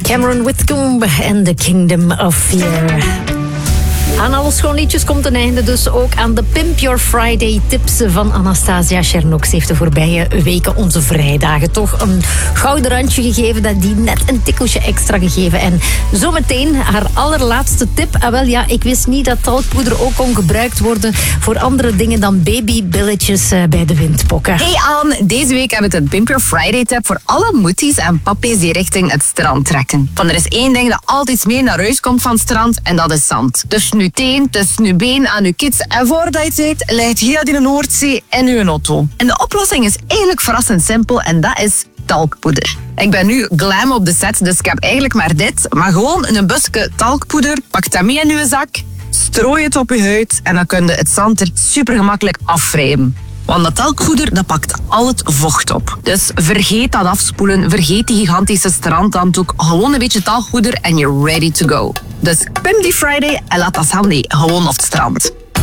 Cameron Whitcomb en The Kingdom of Fear. Aan alle schoonliedjes komt een einde, dus ook aan de Pimp Your Friday tips van Anastasia Czernock. Ze heeft de voorbije weken onze vrijdagen toch een gouden randje gegeven, dat die net een tikkeltje extra gegeven. En zometeen haar allerlaatste tip. Wel ja, ik wist niet dat talkpoeder ook kon gebruikt worden voor andere dingen dan babybilletjes bij de windpokken. Hey Anne, deze week hebben we het Pimp Your Friday tip voor alle moeties en pappies die richting het strand trekken. Want er is één ding dat altijd mee naar huis komt van het strand en dat is zand. Dus nu teen, tussen uw been, aan uw kids. En voordat je het weet, ligt heel die Noordzee in uw auto. En de oplossing is eigenlijk verrassend simpel en dat is talkpoeder. Ik ben nu glam op de set, dus ik heb eigenlijk maar dit. Maar gewoon een busje talkpoeder. Pak dat mee in uw zak, strooi het op je huid en dan kun je het zand er super gemakkelijk afwrijven. Want dat talkpoeder, dat pakt al het vocht op. Dus vergeet dat afspoelen, vergeet die gigantische strandhanddoek. Gewoon een beetje talkpoeder en you're ready to go. Dus Pimp die Friday en laat dat handy gewoon op het strand.